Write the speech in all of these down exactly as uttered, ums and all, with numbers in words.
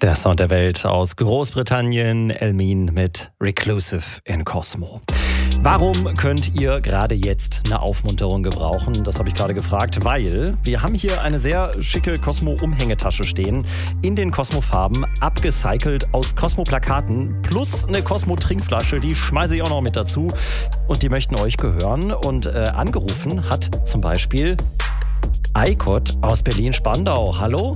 Der Sound der Welt aus Großbritannien, Elmin mit Reclusive in Cosmo. Warum könnt ihr gerade jetzt eine Aufmunterung gebrauchen? Das habe ich gerade gefragt, weil wir haben hier eine sehr schicke Cosmo-Umhängetasche stehen, in den Cosmo-Farben, abgecycelt aus Cosmo-Plakaten, plus eine Cosmo-Trinkflasche, die schmeiße ich auch noch mit dazu. Und die möchten euch gehören. Und äh, angerufen hat zum Beispiel Eikot aus Berlin-Spandau. Hallo?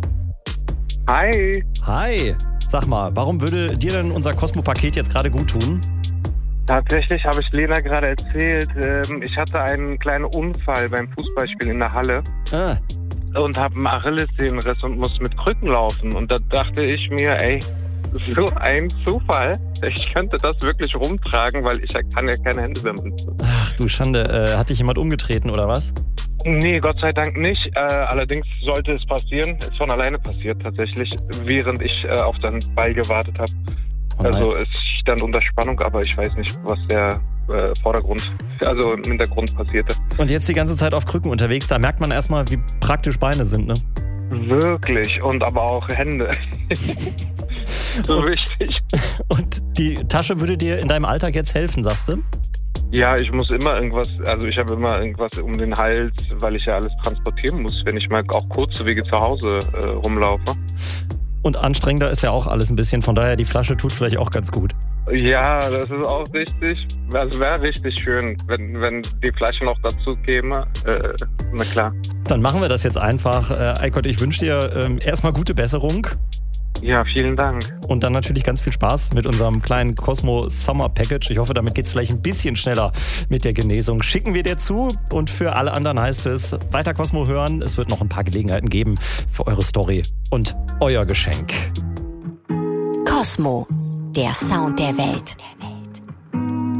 Hi. Hi. Sag mal, warum würde dir denn unser Cosmo-Paket jetzt gerade gut tun? Tatsächlich habe ich Lena gerade erzählt, ähm, ich hatte einen kleinen Unfall beim Fußballspielen in der Halle Ah. und habe einen Achillessehnenriss und muss mit Krücken laufen. Und da dachte ich mir, ey, so ein Zufall. Ich könnte das wirklich rumtragen, weil ich kann ja keine Hände mehr benutzen. Ach du Schande, äh, hat dich jemand umgetreten oder was? Nee, Gott sei Dank nicht. Äh, allerdings sollte es passieren. Ist von alleine passiert tatsächlich, während ich äh, auf den Ball gewartet habe. Oh also es stand unter Spannung, aber ich weiß nicht, was der äh, Vordergrund, also im Hintergrund passierte. Und jetzt die ganze Zeit auf Krücken unterwegs, da merkt man erstmal, wie praktisch Beine sind, ne? Wirklich, und aber auch Hände. So und, wichtig. Und die Tasche würde dir in deinem Alltag jetzt helfen, sagst du? Ja, ich muss immer irgendwas, also ich habe immer irgendwas um den Hals, weil ich ja alles transportieren muss, wenn ich mal auch kurze Wege zu Hause äh, rumlaufe. Und anstrengender ist ja auch alles ein bisschen, von daher die Flasche tut vielleicht auch ganz gut. Ja, das ist auch richtig. Das wäre richtig schön, wenn, wenn die Flasche noch dazu käme. Äh, na klar. Dann machen wir das jetzt einfach. Äh, Eikot, ich wünsche dir ähm, erstmal gute Besserung. Ja, vielen Dank. Und dann natürlich ganz viel Spaß mit unserem kleinen Cosmo Summer Package. Ich hoffe, damit geht es vielleicht ein bisschen schneller mit der Genesung. Schicken wir dir zu. Und für alle anderen heißt es, weiter Cosmo hören. Es wird noch ein paar Gelegenheiten geben für eure Story und euer Geschenk. Cosmo, der Sound der Welt.